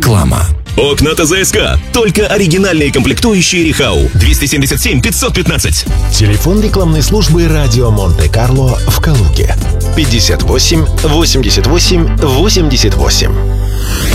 Реклама. Окна ТЗСК. Только оригинальные комплектующие Рихау. 277 515. Телефон рекламной службы «Радио Монте-Карло» в Калуге. 58 88 88.